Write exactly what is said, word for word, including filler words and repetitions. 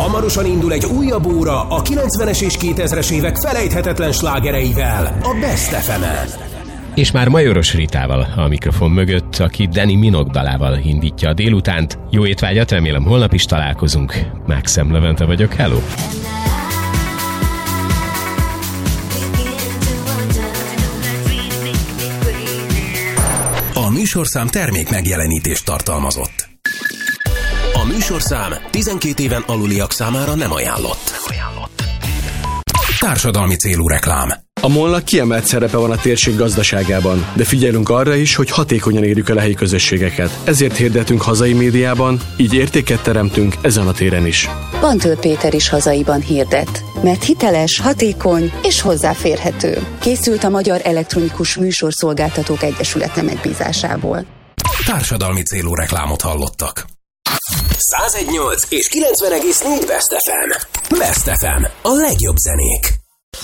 Hamarosan indul egy újabb óra a kilencvenes és kétezres évek felejthetetlen slágereivel, a Best ef emen. És már Majoros Ritával a mikrofon mögött, aki Danny Minogue dalával indítja a délutánt. Jó étvágyat, remélem holnap is találkozunk. Mákszem Levente vagyok, hello! A műsorszám termék megjelenítést tartalmazott. A műsorszám tizenkét éven aluliak számára nem ajánlott. Társadalmi célú reklám. A MOL-nak kiemelt szerepe van a térség gazdaságában, de figyelünk arra is, hogy hatékonyan érjük el a helyi közösségeket. Ezért hirdetünk hazai médiában, így értéket teremtünk ezen a téren is. Bantől Péter is hazaiban hirdet, mert hiteles, hatékony és hozzáférhető. Készült a Magyar Elektronikus Műsorszolgáltatók Egyesülete megbízásából. Társadalmi célú reklámot hallottak. száz egy egész nyolc és kilencven egész négy Best ef em. Best ef em. A legjobb zenék.